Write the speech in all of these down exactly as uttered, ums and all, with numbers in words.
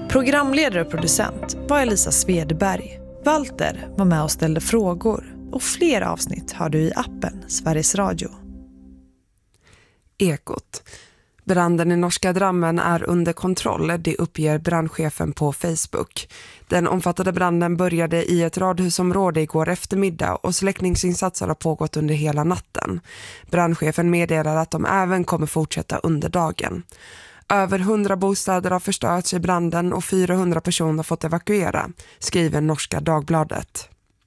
Programledare och producent var Elisa Svedberg. Walter var med och ställde frågor. Och fler avsnitt har du i appen Sveriges Radio. Ekot. Branden i norska Drammen är under kontroll, det uppger brandchefen på Facebook. Den omfattande branden började i ett radhusområde igår eftermiddag och släckningsinsatser har pågått under hela natten. Brandchefen meddelar att de även kommer fortsätta under dagen. Över hundra bostäder har förstörts i branden och fyrahundra personer har fått evakuera, skriver Norska Dagbladet.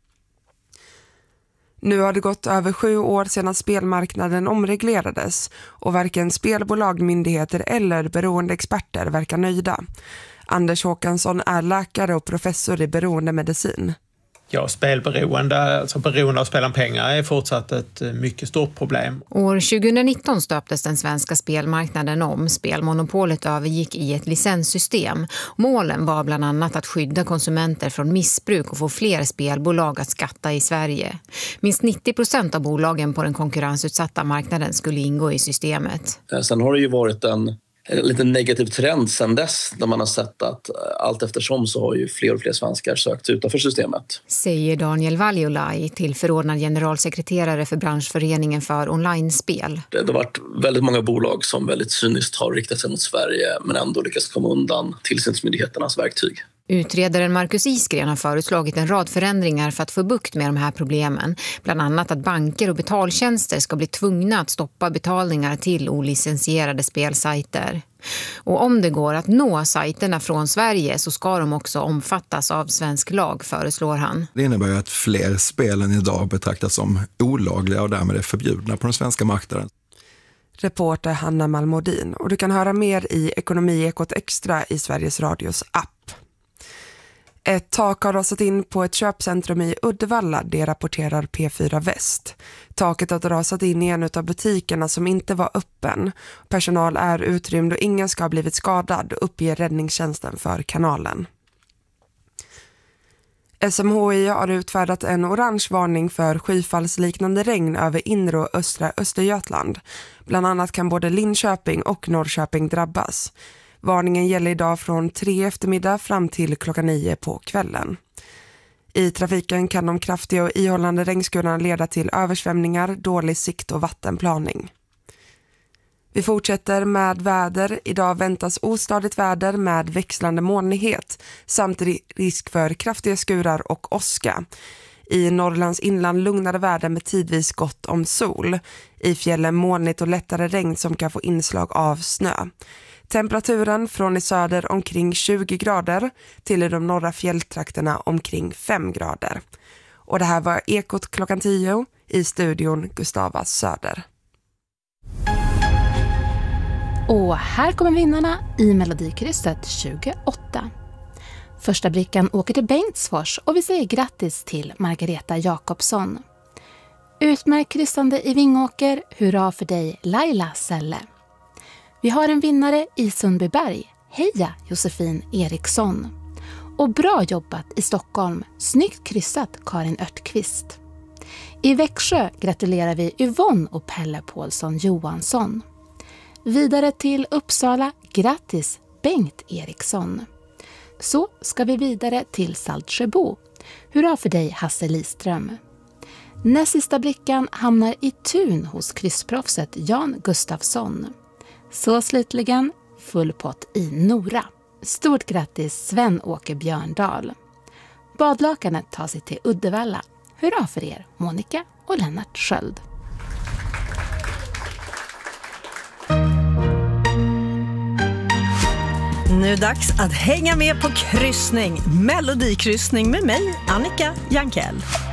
Nu har det gått över sju år sedan spelmarknaden omreglerades och varken spelbolag, myndigheter eller beroende experter verkar nöjda. Anders Håkansson är läkare och professor i beroendemedicin. Ja, spelberoende, alltså beroende av spela pengar är fortsatt ett mycket stort problem. År tjugonitton stöptes den svenska spelmarknaden om. Spelmonopolet övergick i ett licenssystem. Målen var bland annat att skydda konsumenter från missbruk och få fler spelbolag att skatta i Sverige. Minst nittio procent av bolagen på den konkurrensutsatta marknaden skulle ingå i systemet. Sen har det ju varit en En lite negativ trend sedan dess, där man har sett att allt eftersom så har ju fler och fler svenskar sökt utanför systemet. Säger Daniel Valjolaj, tillförordnad generalsekreterare för branschföreningen för online-spel. Det har varit väldigt många bolag som väldigt cyniskt har riktat sig mot Sverige men ändå lyckats komma undan tillsynsmyndigheternas verktyg. Utredaren Marcus Isgren har föreslagit en rad förändringar för att få bukt med de här problemen. Bland annat att banker och betaltjänster ska bli tvungna att stoppa betalningar till olicensierade spelsajter. Och om det går att nå sajterna från Sverige så ska de också omfattas av svensk lag, föreslår han. Det innebär ju att fler spel än idag betraktas som olagliga och därmed är förbjudna på den svenska marknaden. Reporter Hanna Malmodin, och du kan höra mer i Ekonomi Ekot Extra i Sveriges Radios app. Ett tak har rasat in på ett köpcentrum i Uddevalla, det rapporterar P fyra Väst. Taket har rasat in i en av butikerna som inte var öppen. Personal är utrymd och ingen ska ha blivit skadad, uppger räddningstjänsten för kanalen. S M H I har utfärdat en orange varning för skyfallsliknande regn över inre och östra Östergötland. Bland annat kan både Linköping och Norrköping drabbas. Varningen gäller idag från tre eftermiddag fram till klockan nio på kvällen. I trafiken kan de kraftiga och ihållande regnskurarna leda till översvämningar, dålig sikt och vattenplaning. Vi fortsätter med väder. Idag väntas ostadigt väder med växlande molnighet samt risk för kraftiga skurar och åska. I Norrlands inland lugnare väder med tidvis gott om sol. I fjällen molnigt och lättare regn som kan få inslag av snö. Temperaturen från i söder omkring tjugo grader till i de norra fjälltrakterna omkring fem grader. Och det här var Ekot klockan tio, i studion Gustava Söder. Och här kommer vinnarna i Melodikrysset tjugoåtta. Första brickan åker till Bengtsfors och vi säger grattis till Margareta Jakobsson. Utmärkt kryssande i Vingåker, hurra för dig Laila Selle. Vi har en vinnare i Sundbyberg. Heja Josefin Eriksson. Och bra jobbat i Stockholm. Snyggt kryssat Karin Örtqvist. I Växjö gratulerar vi Yvonne och Pelle Paulsson Johansson. Vidare till Uppsala. Grattis Bengt Eriksson. Så ska vi vidare till Saltsjöbo. Hurra för dig Hasse Liström. Näst sista brickan hamnar i Tun hos kryssproffset Jan Gustafsson. Så slutligen full pott i Nora. Stort grattis Sven-Åke Björndal. Badlakanet tar sig till Uddevalla. Hurra för er Monica och Lennart Sköld. Nu är dags att hänga med på kryssning. Melodikryssning med mig, Annika Jankell.